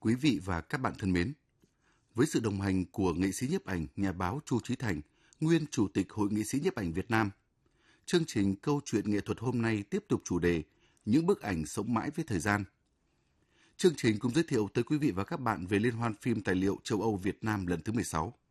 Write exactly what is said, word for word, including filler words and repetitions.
Quý vị và các bạn thân mến, với sự đồng hành của nghệ sĩ nhiếp ảnh, nhà báo Chu Chí Thành, nguyên Chủ tịch Hội Nghệ sĩ nhiếp ảnh Việt Nam, chương trình Câu chuyện nghệ thuật hôm nay tiếp tục chủ đề Những bức ảnh sống mãi với thời gian. Chương trình cũng giới thiệu tới quý vị và các bạn về Liên hoan phim tài liệu châu Âu Việt Nam lần thứ mười sáu.